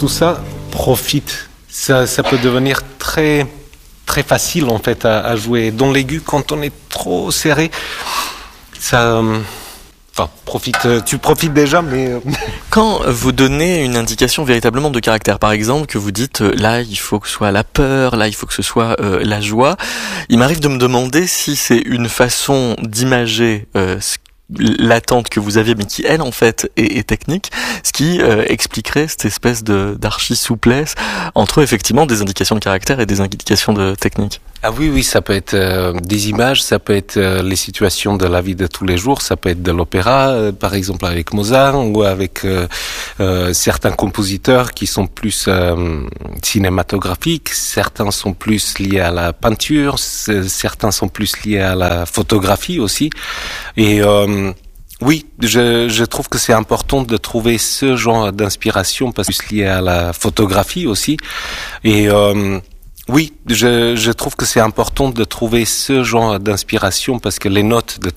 tout ça profite. Ça peut devenir très, très facile en fait à jouer. Dans l'aigu, quand on est trop serré, ça... tu profites déjà, mais... Quand vous donnez une indication véritablement de caractère, par exemple, que vous dites là il faut que ce soit la peur, là il faut que ce soit la joie, il m'arrive de me demander si c'est une façon d'imager l'attente que vous aviez, mais qui elle en fait est technique, ce qui expliquerait cette espèce d'archi-souplesse entre effectivement des indications de caractère et des indications de technique. Ah oui, ça peut être des images, ça peut être les situations de la vie de tous les jours, ça peut être de l'opéra, par exemple avec Mozart, ou avec certains compositeurs qui sont plus cinématographiques, certains sont plus liés à la peinture, certains sont plus liés à la photographie aussi. Et oui, je trouve que c'est important de trouver ce genre d'inspiration parce que c'est lié à la photographie aussi. Et oui, je trouve que c'est important de trouver ce genre d'inspiration parce que les notes de